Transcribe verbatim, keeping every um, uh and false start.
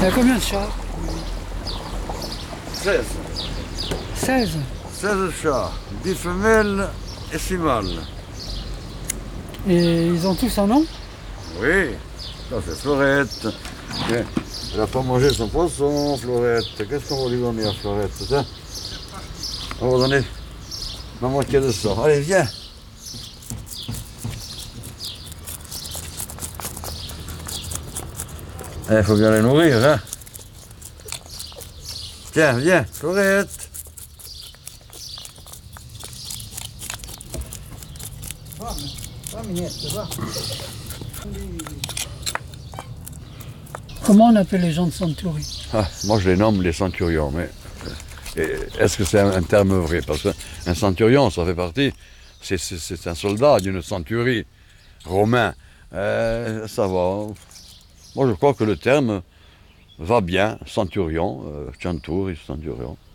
Il y a combien de chats? seize. seize. seize chats, dix femelles et six mâles. Et ils ont tous un nom? Oui, ça c'est Florette. Tiens, elle n'a pas mangé son poisson, Florette. Qu'est-ce qu'on va lui donner à Florette, ça? On va donner la moitié de ça. Allez, viens. Il faut bien les nourrir, hein. Tiens, viens, Florette. Comment on appelle les gens de Century? Ah, moi je les nomme les centurions, mais est-ce que c'est un, un terme vrai? Parce qu'un centurion, ça fait partie, c'est, c'est, c'est un soldat d'une centurie romain. Euh, ça va. Moi je crois que le terme va bien, centurion, euh, centuri, centurion.